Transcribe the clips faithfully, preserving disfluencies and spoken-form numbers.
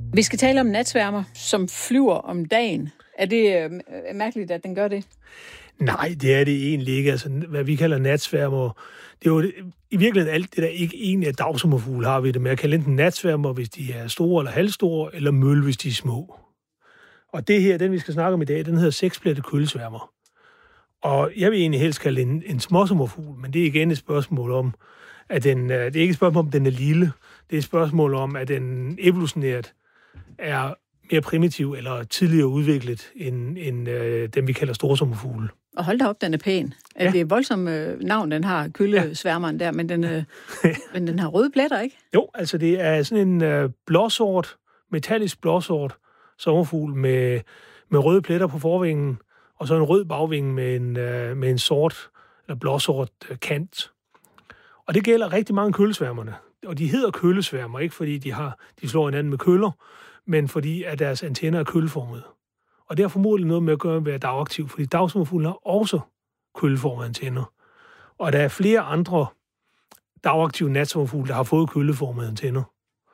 Vi skal tale om natsværmer, som flyver om dagen. Er det øh, mærkeligt, at den gør det? Nej, det er det egentlig ikke. Altså, hvad vi kalder natsværmer, det er jo i virkeligheden alt det, der ikke egentlig er dagsommerfugle, har vi det med at kalde enten natsværmer, hvis de er store eller halvstore, eller møl, hvis de er små. Og det her, den vi skal snakke om i dag, den hedder seksplettet køllesværmer. Og jeg vil egentlig helst kalde en, en småsommerfugl, men det er igen et spørgsmål om, at den, det er ikke et spørgsmål om, den er lille. Det er et spørgsmål om, at den evolutionært er mere primitiv eller tidligere udviklet end, end øh, dem, vi kalder storsommerfugle. Og hold da op, den er pæn. Ja. Det er voldsomt øh, navn, den har, køllesværmeren der, men den, øh, men den har røde pletter, ikke? Jo, altså det er sådan en øh, blåsort, metallisk blåsort sommerfugl med, med røde pletter på forvingen, og så en rød bagvinge med en, øh, med en sort eller blåsort øh, kant. Og det gælder rigtig mange køllesværmerne. Og de hedder køllesværmer, ikke fordi de, har, de slår hinanden med køller, men fordi at deres antenner er kølleformede. Og det har formodentlig noget med at gøre med at være dagaktiv, fordi dagsommerfuglen har også kølleformede antenner. Og der er flere andre dagaktive natsommerfugle, der har fået kølleformede antenner.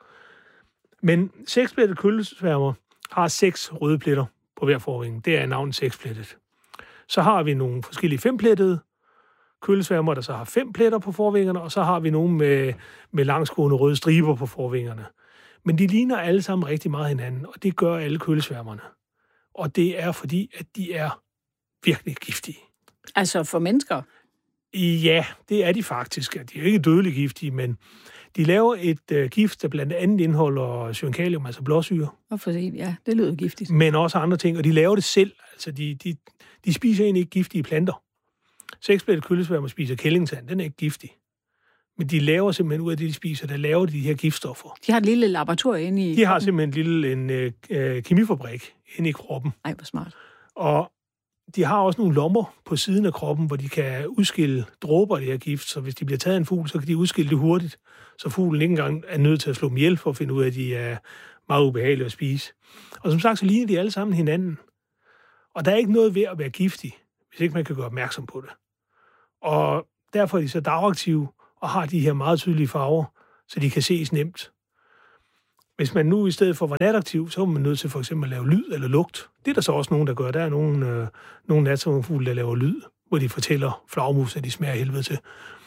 Men seksplettet køllesværmer har seks røde pletter på hver forvinge. Det er navnet seksplettet. Så har vi nogle forskellige femplettede køllesværmer, der så har fem pletter på forvingerne, og så har vi nogle med, med langsgående røde striber på forvingerne. Men de ligner alle sammen rigtig meget hinanden, og det gør alle køllesværmerne. Og det er fordi, at de er virkelig giftige. Altså for mennesker? Ja, det er de faktisk. De er ikke dødeligt giftige, men de laver et uh, gift, der blandt andet indeholder cyankalium, altså blåsyre. Og for sig, ja, det lyder giftigt. Men også andre ting, og de laver det selv. Altså, de, de, de spiser egentlig ikke giftige planter. Seksplettet køllesværmer spiser kællingsand, den er ikke giftig. Men de laver simpelthen ud af det, de spiser, der laver de her giftstoffer. De har et lille laboratorium inde i De kroppen. har simpelthen en lille en, øh, kemifabrik inde i kroppen. Ej, hvor smart. Og de har også nogle lommer på siden af kroppen, hvor de kan udskille dråber af det her gift. Så hvis de bliver taget af en fugl, så kan de udskille det hurtigt. Så fuglen ikke engang er nødt til at slå dem ihjel for at finde ud af, at de er meget ubehagelige at spise. Og som sagt, så ligner de alle sammen hinanden. Og der er ikke noget ved at være giftig, hvis ikke man kan gøre opmærksom på det. Og derfor er de så dagaktive og har de her meget tydelige farver, så de kan ses nemt. Hvis man nu i stedet for var nataktiv, så er man nødt til for eksempel at lave lyd eller lugt. Det er der så også nogen, der gør. Der er nogen, øh, nogle natsommerfugle, der laver lyd, hvor de fortæller flagmus, at de smager helvede til.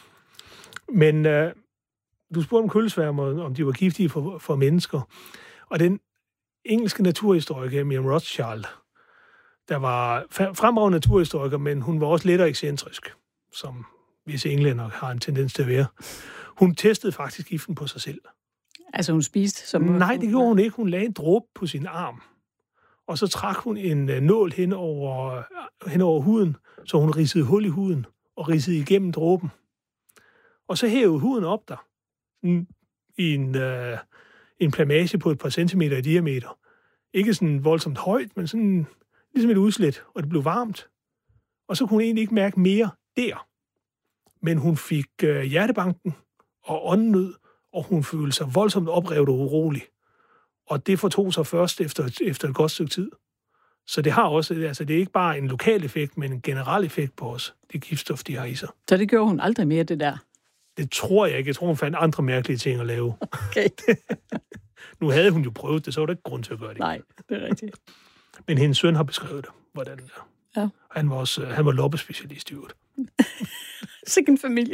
Men øh, du spurgte om køllesværmer, om de var giftige for, for mennesker. Og den engelske naturhistoriker, Miriam Rothschild, der var fremragende naturhistoriker, men hun var også lettere ekscentrisk, som visse englænder har en tendens til at være. Hun testede faktisk giften på sig selv. Altså hun spiste? Som Nej, det gjorde hun ikke. Hun lagde en dråbe på sin arm, og så trak hun en nål hen over, hen over huden, så hun ridsede hul i huden og ridsede igennem dråben. Og så hævede huden op der i en, øh, en plamage på et par centimeter i diameter. Ikke sådan voldsomt højt, men sådan ligesom et udslæt, og det blev varmt. Og så kunne hun egentlig ikke mærke mere der. Men hun fik øh, hjertebanken og åndenød, og hun følte sig voldsomt oprevet og urolig. Og det fortog sig først efter, efter et godt stykke tid. Så det har også, altså det er ikke bare en lokal effekt, men en generel effekt på os, det giftstof, de har i sig. Så det gjorde hun aldrig mere, det der? Det tror jeg ikke. Jeg tror, hun fandt andre mærkelige ting at lave. Okay. Nu havde hun jo prøvet det, så var der ikke grund til at gøre det. Nej, det er rigtigt. Men hendes søn har beskrevet det, hvordan det er. Ja. Han var også, han var loppespecialist i øvrigt. Sikke en familie.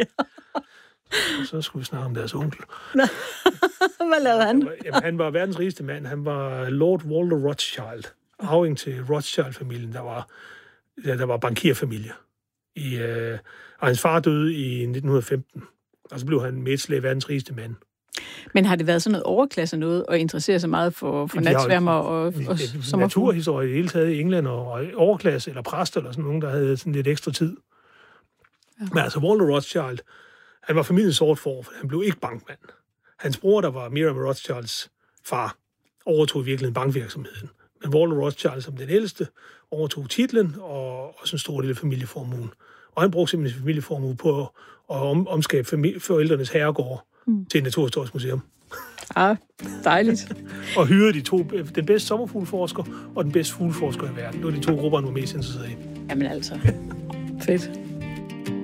Og så skulle vi snakke om deres onkel. Hvad lavede han? Han var, jamen, han var verdens rigeste mand. Han var Lord Walter Rothschild. Arving til Rothschild-familien, der var, der var bankierfamilie. I, øh, og hans far døde i nitten femten. Og så blev han medslag verdens rigeste mand. Men har det været sådan noget overklasse noget, og interessere sig meget for, for natsværmer og, og sommerfugle? Naturhistorie i det hele taget i England, og overklasse eller præster eller sådan nogen, der havde sådan lidt ekstra tid. Ja. Men altså Walter Rothschild, han var familiens sort for, for han blev ikke bankmand. Hans bror, der var Miriam Rothschilds far, overtog i virkeligheden bankvirksomheden. Men Walter Rothschild, som den ældste, overtog titlen og også en stor del af familieformuen. Og han brugte simpelthen sin familieformue på at om, omskabe familie, forældrenes herregård mm. til et naturhistorisk museum. Ah, dejligt. Og hyrede de to, den bedste sommerfugleforsker og den bedste fugleforsker i verden. Det var de to grupper, han var mest interesseret i. Jamen altså, fedt.